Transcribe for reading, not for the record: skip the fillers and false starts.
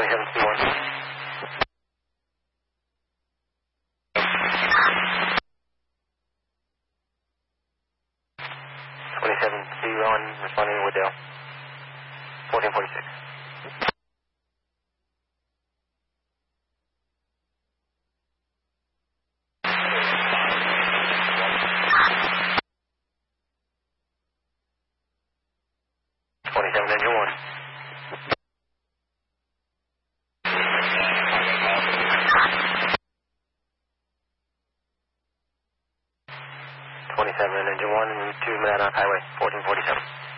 2721. 2721, responding Wooddale. 1446. 27 engine 1. 27 engine 1, route to Monadnock Highway, 1447.